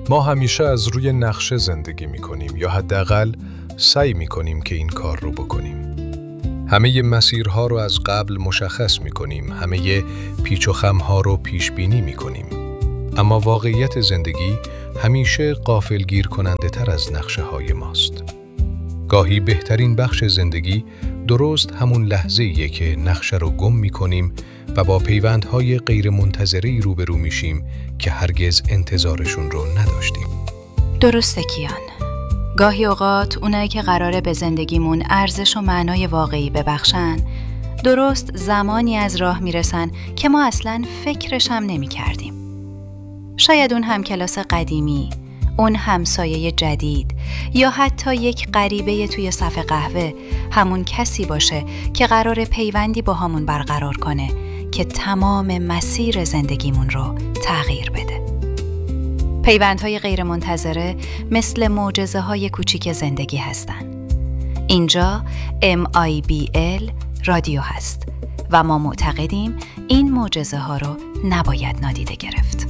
ما همیشه از روی نقشه زندگی می‌کنیم یا حداقل سعی می‌کنیم که این کار رو بکنیم. همه مسیرها رو از قبل مشخص می‌کنیم، همه پیچ و خم‌ها رو پیش‌بینی می‌کنیم. اما واقعیت زندگی همیشه غافلگیر کننده تر از نقشه‌های ماست. گاهی بهترین بخش زندگی درست همون لحظه‌ایه که نقشه رو گم می‌کنیم و با پیوندهای غیرمنتظره‌ای روبرو میشیم که هرگز انتظارشون رو نداشتیم. درسته کیان. گاهی اوقات اونایی که قراره به زندگیمون ارزش و معنای واقعی ببخشن، درست زمانی از راه میرسن که ما اصلاً فکرش هم نمی کردیم. شاید اون همکلاس قدیمی، اون همسایه جدید یا حتی یک غریبه توی صف قهوه همون کسی باشه که قراره پیوندی با همون برقرار کنه که تمام مسیر زندگیمون رو تغییر بده. پیوندهای غیرمنتظره مثل معجزه‌های کوچیک زندگی هستن. اینجا MIBL رادیو هست و ما معتقدیم این معجزه‌ها رو نباید نادیده گرفت.